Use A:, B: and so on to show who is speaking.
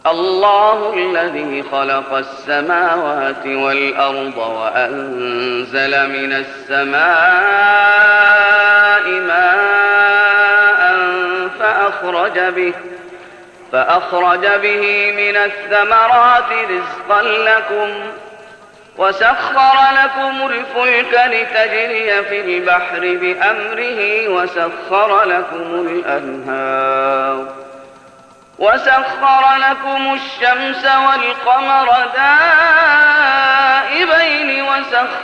A: الله الذي خلق السماوات والأرض وأنزل من السماء ماء فأخرج به من الثمرات رزقا لكم وسخر لكم الفلك لتجري في البحر بأمره وسخر لكم الشمس والقمر دائبين